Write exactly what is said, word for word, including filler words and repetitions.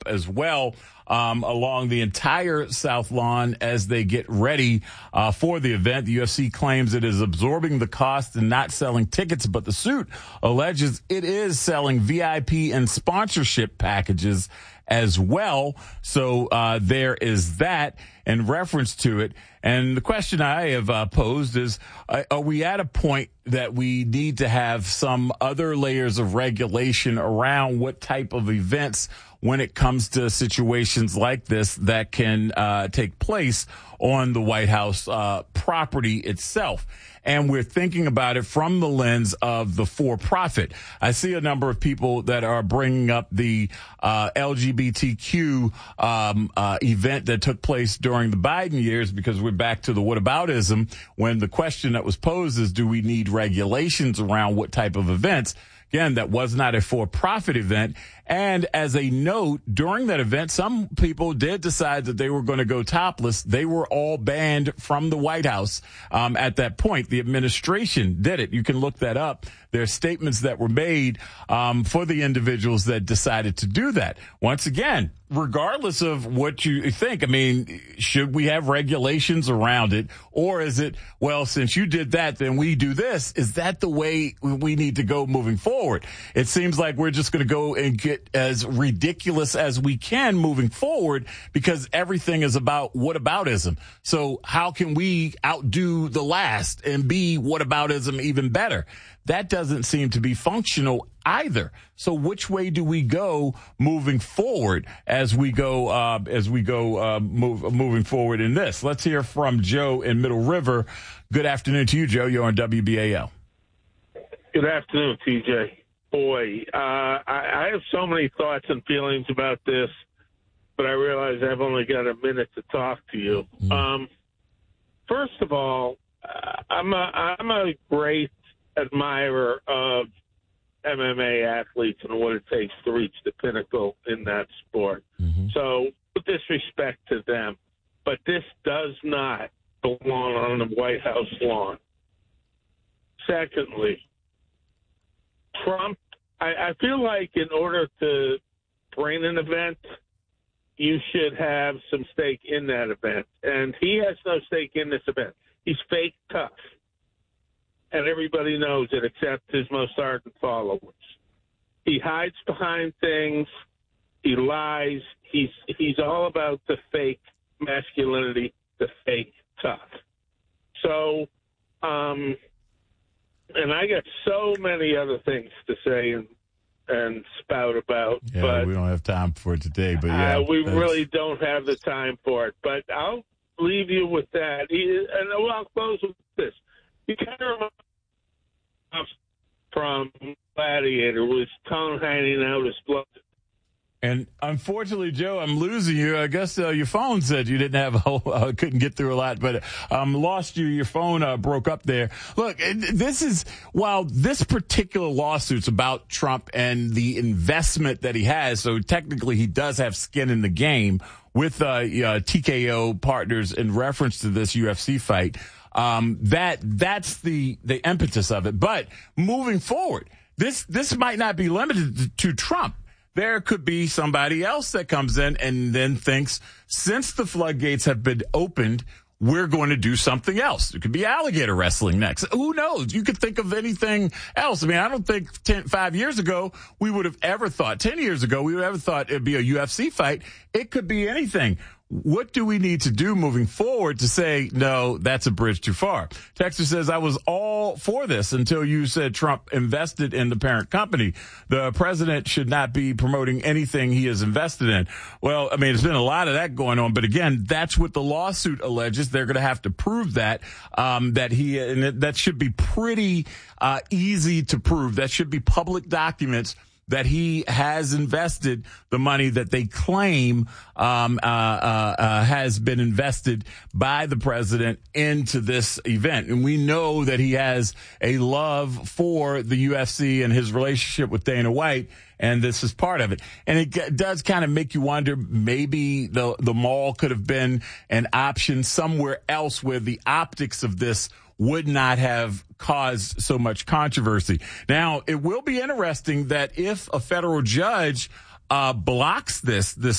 as well. Um, along the entire South Lawn as they get ready uh, for the event. The U F C claims it is absorbing the cost and not selling tickets, but the suit alleges it is selling V I P and sponsorship packages as well. So uh, there is that in reference to it. And the question I have uh, posed is, uh, are we at a point that we need to have some other layers of regulation around what type of events when it comes to situations like this that can uh, take place on the White House uh, property itself? And we're thinking about it from the lens of the for-profit. I see a number of people that are bringing up the uh, L G B T Q um, uh, event that took place during the Biden years, because we're back to the whataboutism, when the question that was posed is, do we need regulations around what type of events? Again, that was not a for-profit event. And as a note, during that event, some people did decide that they were going to go topless. They were all banned from the White House um, at that point. The administration did it. You can look that up. There are statements that were made um, for the individuals that decided to do that. Once again, regardless of what you think, I mean, should we have regulations around it? Or is it, well, since you did that, then we do this? Is that the way we need to go moving forward? It seems like we're just going to go and get as ridiculous as we can moving forward, because everything is about whataboutism. So how can we outdo the last and be whataboutism even better? That doesn't seem to be functional either. So which way do we go moving forward as we go uh, as we go uh, move, moving forward in this? Let's hear from Joe in Middle River. Good afternoon to you, Joe. You're on W B A L. Good afternoon, T J. Boy, uh, I, I have so many thoughts and feelings about this, but I realize I've only got a minute to talk to you. Mm-hmm. Um, first of all, uh, I'm a I'm a great admirer of M M A athletes and what it takes to reach the pinnacle in that sport. Mm-hmm. So, with disrespect to them, but this does not belong on the White House lawn. Secondly, Trump, I, I feel like in order to bring an event, you should have some stake in that event. And he has no stake in this event. He's fake tough. And everybody knows it except his most ardent followers. He hides behind things. He lies. He's he's all about the fake masculinity, the fake tough. So, um, and I got so many other things to say and and spout about. Yeah, but we don't have time for it today, but yeah. Uh, we that's... really don't have the time for it. But I'll leave you with that. He, and I'll close with this. You kind of remember from Gladiator with tongue hanging out his blood. And unfortunately, Joe, I'm losing you. I guess uh, your phone said you didn't have a whole, uh, couldn't get through a lot, but um, lost you. Your phone uh, broke up there. Look, this is, while this particular lawsuit's about Trump and the investment that he has, so technically he does have skin in the game with uh, uh, T K O partners in reference to this U F C fight. Um, that that's the the impetus of it. But moving forward, this this might not be limited to, to Trump. There could be somebody else that comes in and then thinks, since the floodgates have been opened, we're going to do something else. It could be alligator wrestling next. Who knows? You could think of anything else. I mean, I don't think ten, five years ago we would have ever thought, ten years ago we would have ever thought it'd be a U F C fight. It could be anything. What do we need to do moving forward to say, no, that's a bridge too far? Texter says, I was all for this until you said Trump invested in the parent company. The president should not be promoting anything he has invested in. Well, I mean, there's been a lot of that going on. But again, that's what the lawsuit alleges. They're going to have to prove that, um, that he, and that should be pretty uh, easy to prove. That should be public documents that he has invested the money that they claim um, uh, uh, uh, has been invested by the president into this event. And we know that he has a love for the U F C and his relationship with Dana White, and this is part of it. And it g- does kind of make you wonder, maybe the, the mall could have been an option somewhere else where the optics of this would not have caused so much controversy. Now, it will be interesting that if a federal judge uh, blocks this, this